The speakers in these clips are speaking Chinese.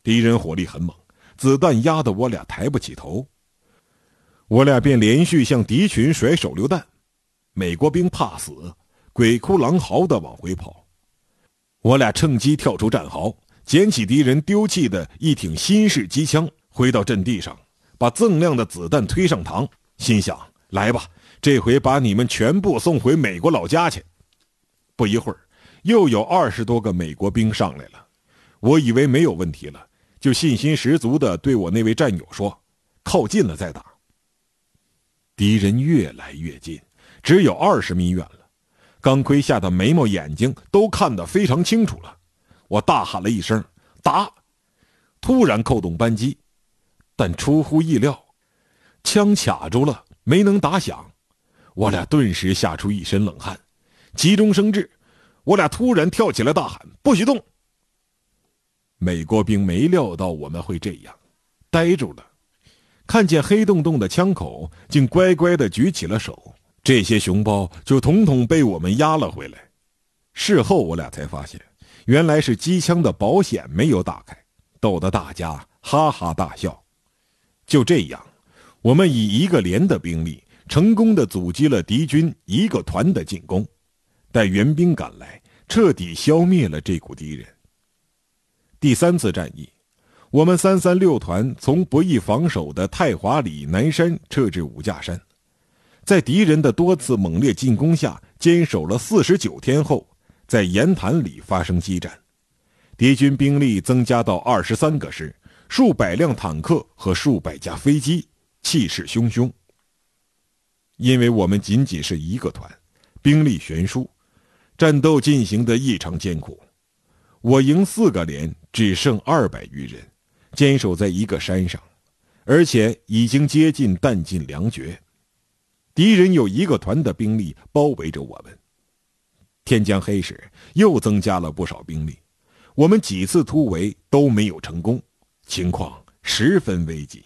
敌人火力很猛，子弹压得我俩抬不起头。我俩便连续向敌群甩手榴弹，美国兵怕死，鬼哭狼嚎地往回跑。我俩趁机跳出战壕，捡起敌人丢弃的一挺新式机枪，回到阵地上，把锃亮的子弹推上膛，心想：来吧，这回把你们全部送回美国老家去。不一会儿，又有20多个美国兵上来了。我以为没有问题了，就信心十足地对我那位战友说：靠近了再打。敌人越来越近，只有20米远了，钢盔下的眉毛眼睛都看得非常清楚了。我大喊了一声：打！突然扣动扳机，但出乎意料，枪卡住了，没能打响。我俩顿时吓出一身冷汗，急中生智，我俩突然跳起来大喊：不许动！美国兵没料到我们会这样，呆住了，看见黑洞洞的枪口，竟乖乖地举起了手。这些熊包就统统被我们压了回来。事后我俩才发现，原来是机枪的保险没有打开，逗得大家哈哈大笑。就这样，我们以1个连的兵力，成功地阻击了敌军1个团的进攻。待援兵赶来，彻底消灭了这股敌人。第3次战役，我们336团从不易防守的太华里南山撤至五架山，在敌人的多次猛烈进攻下，坚守了49天后，在盐潭里发生激战。敌军兵力增加到23个师，数百辆坦克和数百架飞机，气势汹汹。因为我们仅仅是1个团，兵力悬殊，战斗进行得异常艰苦。我营4个连只剩200余人，坚守在1个山上，而且已经接近弹尽粮绝。敌人有1个团的兵力包围着我们。天将黑时，又增加了不少兵力，我们几次突围都没有成功，情况十分危急。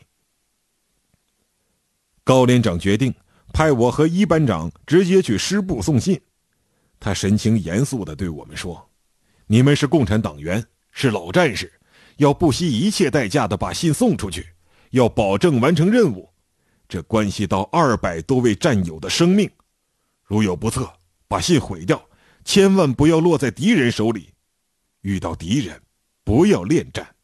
高连长决定派我和1班长直接去师部送信。他神情严肃地对我们说：你们是共产党员，是老战士，要不惜一切代价地把信送出去，要保证完成任务，这关系到200多位战友的生命。如有不测，把信毁掉，千万不要落在敌人手里。遇到敌人，不要恋战。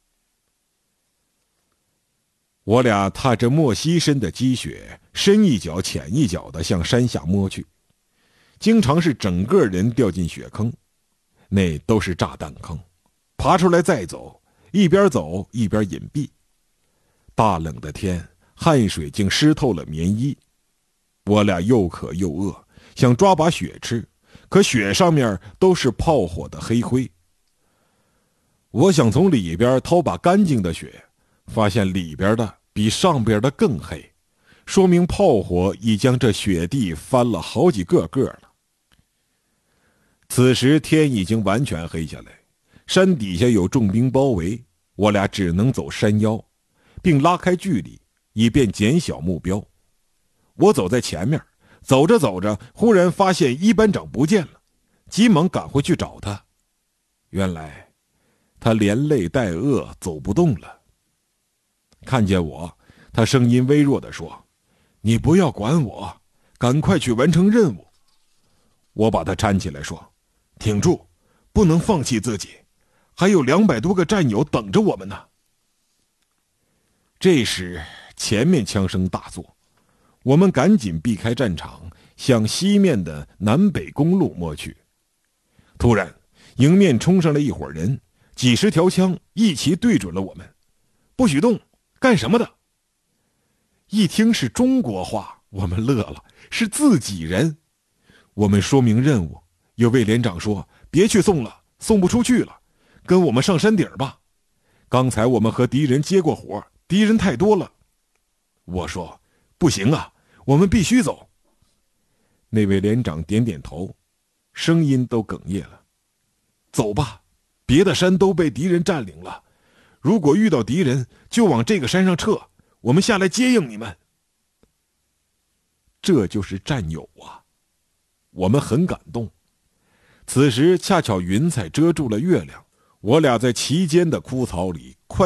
我俩踏着没膝深的积雪，深一脚浅一脚地向山下摸去，经常是整个人掉进雪坑，那都是炸弹坑，爬出来再走，一边走一边隐蔽。大冷的天，汗水竟湿透了棉衣。我俩又渴又饿，想抓把雪吃，可雪上面都是炮火的黑灰。我想从里边掏把干净的雪，发现里边的比上边的更黑，说明炮火已将这雪地翻了好几个个了。此时天已经完全黑下来，山底下有重兵包围，我俩只能走山腰，并拉开距离，以便减小目标。我走在前面，走着走着，忽然发现1班长不见了，急忙赶回去找他。原来他连累带饿，走不动了。看见我，他声音微弱地说：你不要管我，赶快去完成任务。我把他搀起来说：挺住，不能放弃自己，还有200多个战友等着我们呢。这时前面枪声大作，我们赶紧避开战场，向西面的南北公路摸去。突然迎面冲上来一伙人，几十条枪一齐对准了我们。不许动，干什么的？一听是中国话，我们乐了，是自己人。我们说明任务，有位连长说：别去送了，送不出去了，跟我们上山顶吧。刚才我们和敌人接过火，敌人太多了。我说：不行啊，我们必须走。那位连长点点头，声音都哽咽了。走吧，别的山都被敌人占领了，如果遇到敌人，就往这个山上撤，我们下来接应你们。这就是战友啊，我们很感动。此时恰巧云彩遮住了月亮，我俩在其间的枯草里快